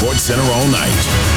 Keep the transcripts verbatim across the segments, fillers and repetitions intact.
Sports Center all night.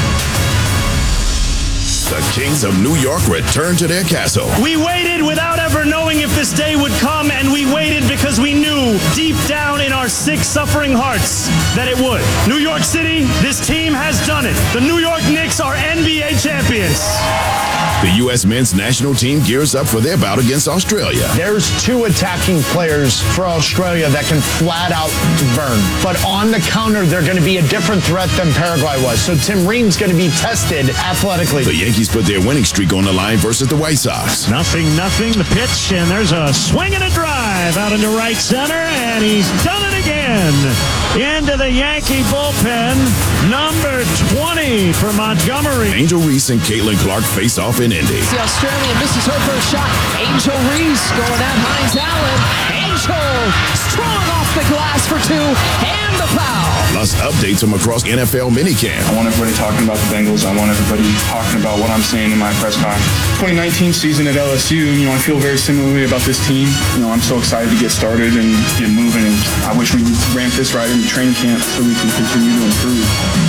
The Kings of New York return to their castle. We waited without ever knowing if this day would come, and we waited because we knew deep down in our sick, suffering hearts that it would. New York City, this team has done it. The New York Knicks are N B A champions. The U S men's national team gears up for their bout against Australia. There's two attacking players for Australia that can flat out burn. But on the counter, they're going to be a different threat than Paraguay was. So Tim Ream's going to be tested athletically. The Yankees put their winning streak on the line versus the White Sox. Nothing, nothing. The pitch, and there's a swing and a drive out into right center, and he's done it again. Into the Yankee bullpen, number twenty for Montgomery. Angel Reese and Caitlin Clark face off in Indy. The Australian misses her first shot. Angel Reese going at Hines Allen. Angel strong off the glass for two, and the foul. Plus updates from across N F L minicamp. I want everybody talking about the Bengals. I want everybody talking about what I'm saying in my press conference. twenty nineteen season at L S U, you know, I feel very similarly about this team. You know, I'm so excited to get started and get moving, and I wish we would ramp this right into training camp so we can continue to improve.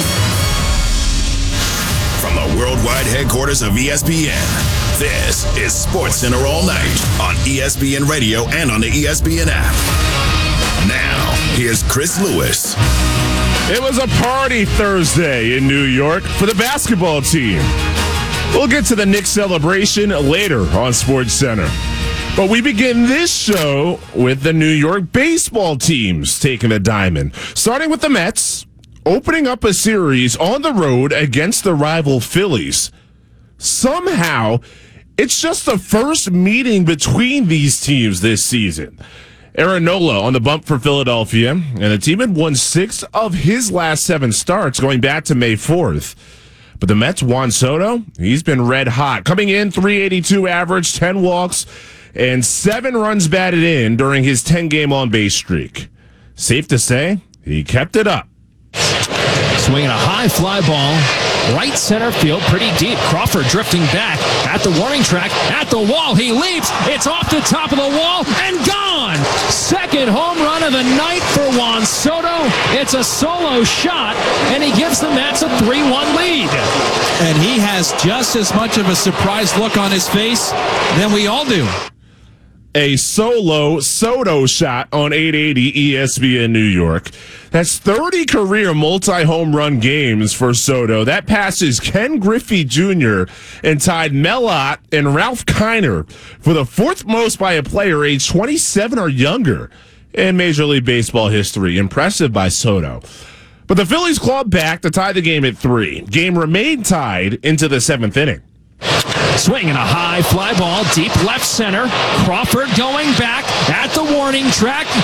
From the worldwide headquarters of E S P N, this is Sports Center all night on E S P N Radio and on the E S P N app. Now, here's Chris Lewis. It was a party Thursday in New York for the basketball team. We'll get to the Knicks celebration later on Sports Center. But we begin this show with the New York baseball teams taking the diamond. Starting with the Mets, opening up a series on the road against the rival Phillies. Somehow, it's just the first meeting between these teams this season. Aaron Nola on the bump for Philadelphia, and the team had won six of his last seven starts going back to May fourth. But the Mets' Juan Soto, he's been red hot. Coming in, three eighty-two average, ten walks, and seven runs batted in during his ten-game on-base streak. Safe to say, he kept it up. Swinging a high fly ball, right center field, pretty deep. Crawford drifting back at the warning track, at the wall. He leaps. It's off the top of the wall and gone. Second home run of the night for Juan Soto. It's a solo shot, and he gives the Mets a three one lead. And he has just as much of a surprised look on his face than we all do. A solo Soto shot on eight eighty E S P N New York. That's thirty career multi-home run games for Soto. That passes Ken Griffey Junior and tied Mel Ott and Ralph Kiner for the fourth most by a player age twenty-seven or younger in Major League Baseball history. Impressive by Soto. But the Phillies clawed back to tie the game at three. Game remained tied into the seventh inning. Swinging a high fly ball, deep left center. Crawford going back at the warning track.